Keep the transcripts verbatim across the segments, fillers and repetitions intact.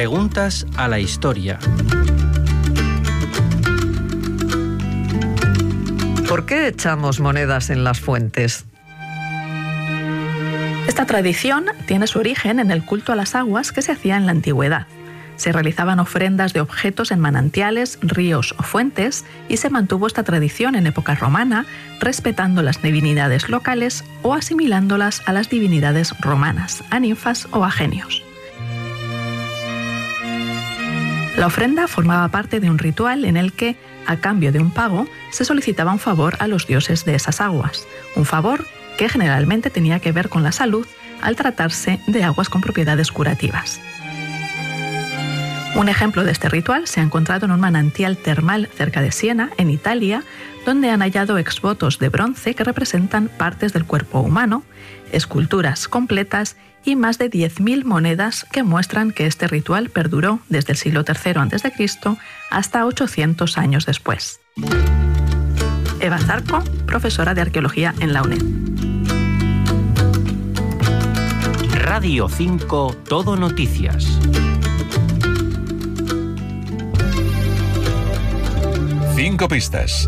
Preguntas a la historia. ¿Por qué echamos monedas en las fuentes? Esta tradición tiene su origen en el culto a las aguas que se hacía en la antigüedad. Se realizaban ofrendas de objetos en manantiales, ríos o fuentes y se mantuvo esta tradición en época romana, respetando las divinidades locales o asimilándolas a las divinidades romanas, a ninfas o a genios. La ofrenda formaba parte de un ritual en el que, a cambio de un pago, se solicitaba un favor a los dioses de esas aguas, un favor que generalmente tenía que ver con la salud al tratarse de aguas con propiedades curativas. Un ejemplo de este ritual se ha encontrado en un manantial termal cerca de Siena, en Italia, donde han hallado exvotos de bronce que representan partes del cuerpo humano, esculturas completas y más de diez mil monedas que muestran que este ritual perduró desde el siglo tercero antes de Cristo hasta ochocientos años después. Eva Zarco, profesora de Arqueología en la UNED. Radio cinco Todo Noticias. Cinco pistas.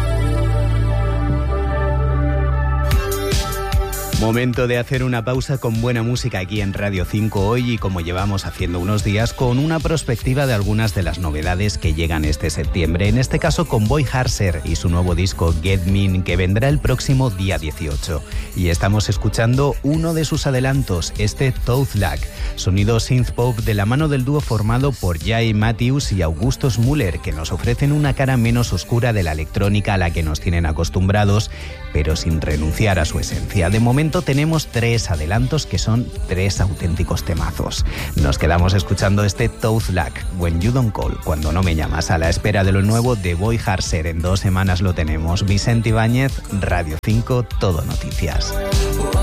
Momento de hacer una pausa con buena música aquí en Radio cinco hoy y como llevamos haciendo unos días con una perspectiva de algunas de las novedades que llegan este septiembre, en este caso con Boy Harser y su nuevo disco Get Mean que vendrá el próximo día dieciocho. Y estamos escuchando uno de sus adelantos, este Toothlak, sonido synth-pop de la mano del dúo formado por Jay Matthews y Augustus Müller, que nos ofrecen una cara menos oscura de la electrónica a la que nos tienen acostumbrados, pero sin renunciar a su esencia. De momento tenemos tres adelantos que son tres auténticos temazos. Nos quedamos escuchando este Toothlak, When You Don't Call, cuando no me llamas, a la espera de lo nuevo de Boy Harser. En dos semanas lo tenemos. Vicente Ibáñez, Radio cinco, Todo Noticias.